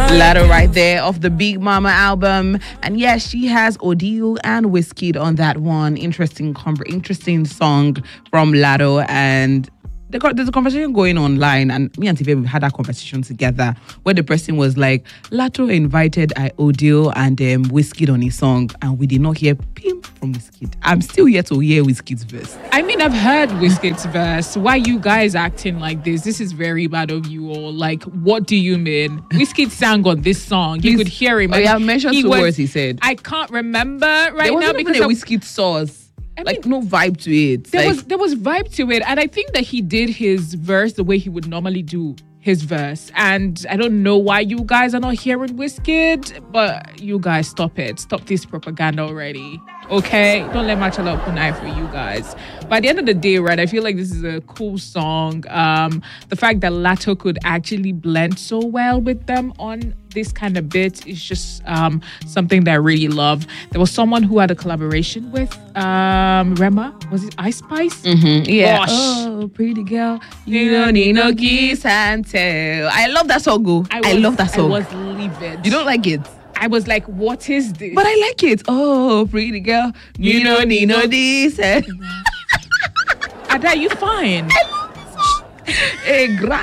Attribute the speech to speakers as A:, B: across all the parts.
A: Ladder right there of the Big Mama album. And yes, she has Odile and Wizkid on that one. Interesting song from Lado. And there's a conversation going online, and me and Tife had that conversation together where the person was like, Lato invited Odile and Wizkid on his song, and we did not hear pim from Wizkid. I'm still yet to hear Wizkid's verse.
B: I mean, I've heard Wizkid's verse. Why you guys acting like this? This is very bad of you all. Like, what do you mean? Wizkid sang on this song. You could hear him.
A: Oh, yeah, mention two words he said.
B: I can't remember right
A: there
B: now
A: because a Wizkid sauce. No vibe to it.
B: There was vibe to it. And I think that he did his verse the way he would normally do his verse. And I don't know why you guys are not hearing Wizkid, but you guys stop it. Stop this propaganda already. Okay? Don't let Machala open eye for you guys. But at the end of the day, right, I feel like this is a cool song. The fact that Lato could actually blend so well with them on this kind of bit is just something that I really love. There was someone who had a collaboration with Rema. Was it Ice Spice?
A: Mm-hmm. Yeah.
B: Gosh.
A: Oh, pretty girl. You don't need no kiss and tell. I love that song. I love that song.
B: I was livid.
A: You don't like it?
B: I was like, what is this?
A: But I like it. Oh, pretty girl. You don't need no this.
B: Ada, you fine?
A: Hey, gra.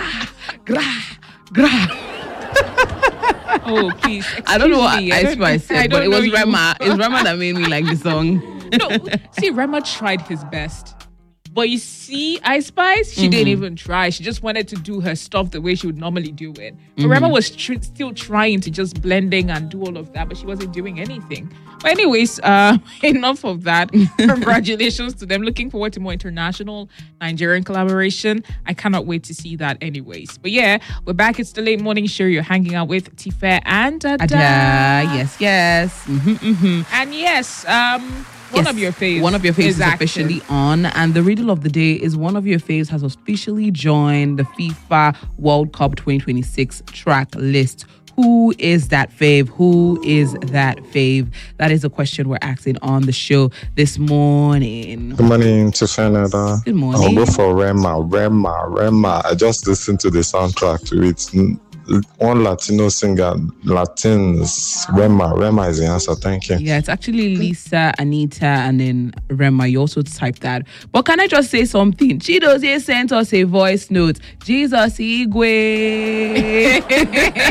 B: Oh, please.
A: I don't know what Ice Spice said, but it was Rema. It's Rema that made me like the song.
B: No, see, Rema tried his best. But you see, Ice Spice, she didn't even try. She just wanted to do her stuff the way she would normally do it. But Rema was still trying to just blending and do all of that, but she wasn't doing anything. But anyways, enough of that. Congratulations to them. Looking forward to more international Nigerian collaboration. I cannot wait to see that anyways. But yeah, we're back. It's the Late Morning Show. You're hanging out with Tife and Ada.
A: Yes.
B: And yes, one of your faves
A: is officially on, and the riddle of the day is one of your faves has officially joined the FIFA World Cup 2026 track list. Who is that fave? Who is that fave? That is a question we're asking on the show this morning.
C: Good morning to Canada.
A: Good morning.
C: I'll go for Rema. I just listened to the soundtrack to it. One Latino singer, Latins, Rema is the answer. Thank you.
A: Yeah, it's actually Lisa, Anita, and then Rema. You also type that. But can I just say something? Chidozie sent us a voice note. Jesus Igwe.